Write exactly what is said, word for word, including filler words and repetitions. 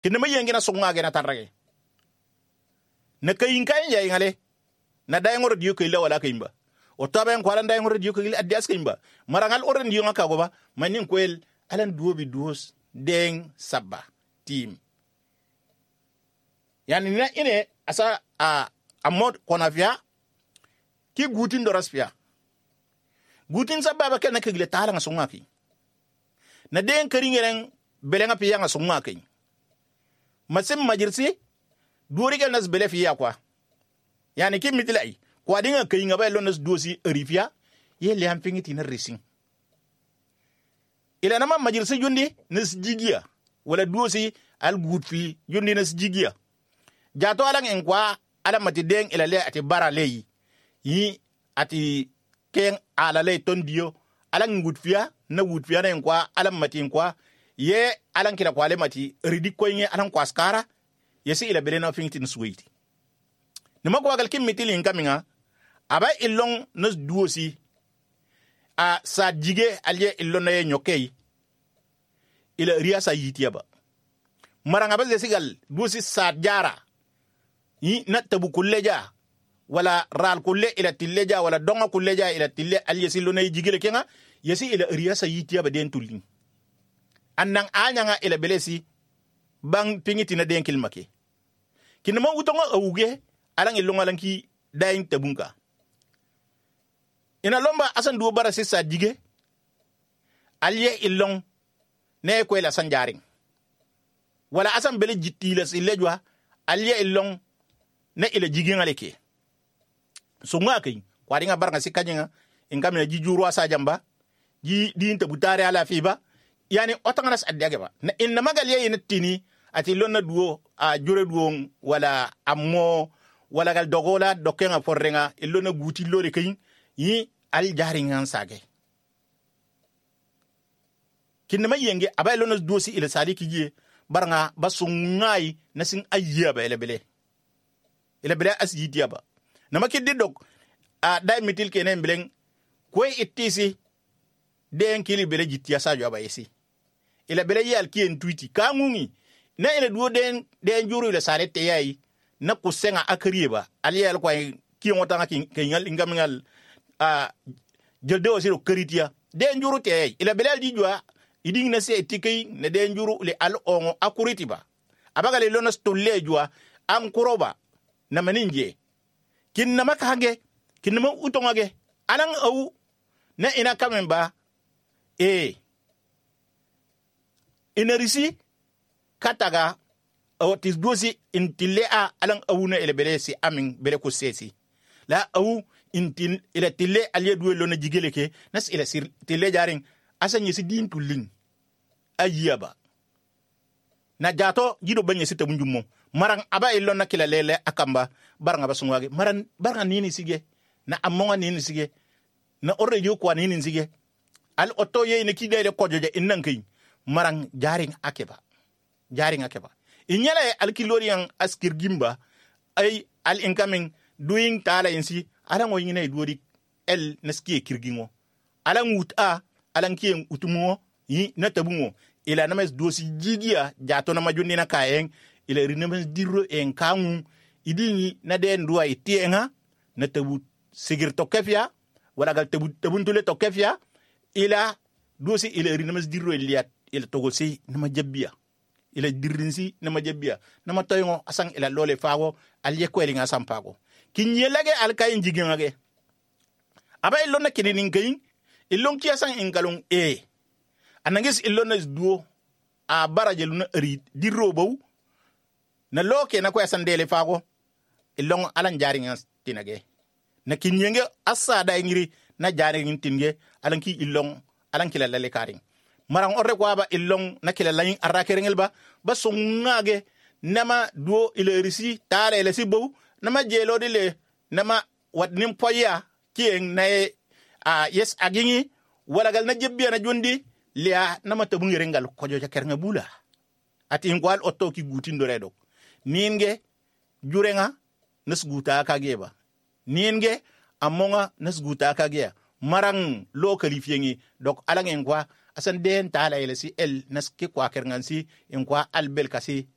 kinna ma yengina sunga gena tarrage na kayin kayin ya ingale na dayan ngoro diyo kayla wala kayimba o taben ko alan dayan ngoro diyo kayla adias kayimba marangal oren diyo ngaka goba manin koel alan duobi duos deng sabba team yani na ine asa a amod konafia ki gutin do raspia gutin sabba ba ken kagile tala nga sunga ki na den karingeren belenga piya nga sunga ki masem majirsi duori gel nas bele fiya kwa yani ki mitlai kwa dinga kayinga ba lonas dosi rifia ye le am fingiti na racing ila nama majirsi jundi nas jigia wala dosi al gutfi jundi nas jigia jato alang en kwa ala mati deng ila le ati bara lei yi ati ken ala le tondio alang gutfia na gutfia na en kwa ala mati en kwa ye alang kila kwa le mati ridi koinge alang kwa skara yesi ila bele na fingiti nsuiti nima kwa gal kim mitili inkaminga aba ilong nas duosi a sa jige alye ilong na ye nyokei ila riasa yitiaba maranga ba desigal duosi sa jara yi na tabu kulleja wala ral kulle ila tilleja wala donga kulleja ila tille alyesi lo nay jigile kenga yesi ila riasa yitiya ba den tulin annang anyanga ila belesi bang pingiti na den kilmake kinama utonga awuge alang ilonga lanki daing tabunka ina lomba asan duo bara sisa jige alye ilong ne ko ila sanjaring wala asan bele jittila silejwa alye ilong na ila jigin aleke so nga kai kwari nga baranga sikanyanga ingam na jijuru asa jamba ji din ta butare ala fiba yani otanganas adage ba na inna magal ye ina tini ati lonna duo a jure duo wala ammo wala gal dogola dokenga forrenga illona guti lore kai yi al jaringan sage kinna mayenge abay lonna dosi ila saliki ji baranga basungai nasin ayya ba ele bele ila bela asji diaba nama kiddi dog a dai mitil kenen bilen koy ittisi den kili bele jittiya sajo abayesi ila bele yal kien tweeti ka ngungi na ila duo den den juru ila sarete yayi na kusenga akriba ali yal koy ki ngota ngaki kenyal ingamingal a jelde osiro kritia den juru te yayi ila bele di jwa iding na se tikay na den juru le al ongo akuritiba abaga le lona stolle jwa am kuroba na maninje kin na makage kin na utongage anan au na ina kamemba e ina risi kataga o tis dosi intille a alan au na ele bele si amin bele ko sesi la au intil ila tille alye duwe lo na jigele ke nas ila sir tille jaring asanyi si din tulin ayaba na jato jido banye sita bunjummo marang aba illo na kila lele akamba baranga basungwage maran baranga nini sige na amonga nini sige na orre yo kwa nini sige al oto ye ne kidele kojoje innan kai marang jaring akeba jaring akeba inyala al kilorian askir gimba ay al incoming doing tala insi ala ngo yine duodi el naski kirgingo ala nguta ala nkien utumo yi na tabungo ila names dosi jigia jato na majundi na kaeng ila rinames diro en kangu idini na den duwa itienga na tabu sigir tokefia wala gal tabu tabuntule tokefia ila dosi ila rinames diro liat ila togosi na majabia ila dirrinsi na majabia na matoyngo asang ila lole fago alye ko elinga sampago kinyelage alkayin jigingage aba ilo na kininin kayin ilon kiasang ingalong e anangis ilona duo a baraje luna ri dirro baw na loke na ko asandele fago ilong alan jaringa tinage na kinyenge asa da ngiri na jaringa tinge alan ki ilong alan kila lale karing marang orre ko aba ilong na kila layin arrakerengel ba ba sungage nama duo ile risi tare le sibo nama jelo dile nama wadnim poya kien na a yes agingi wala gal na jebbiya na jondi lia nama tabungi rengal kojo ja kernga bula ati ngwal otto ki gutin do redo ninge jurenga nasguta kageba ninge amonga nasguta kagea marang lo kalifiengi dok alangen kwa asan den tala ele si el naske kwa kerngansi en kwa albel kasi